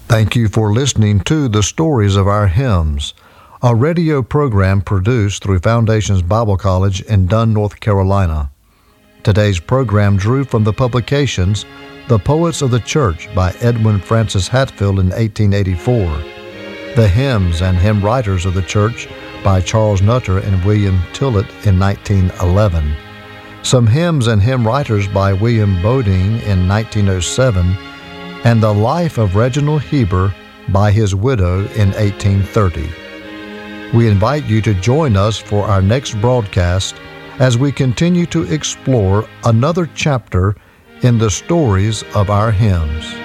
Thank you for listening to The Stories of Our Hymns, a radio program produced through Foundations Bible College in Dunn, North Carolina. Today's program drew from the publications The Poets of the Church by Edwin Francis Hatfield in 1884, The Hymns and Hymn Writers of the Church by Charles Nutter and William Tillett in 1911, Some Hymns and Hymn Writers by William Bodine in 1907, and The Life of Reginald Heber by his widow in 1830. We invite you to join us for our next broadcast as we continue to explore another chapter in the stories of our hymns.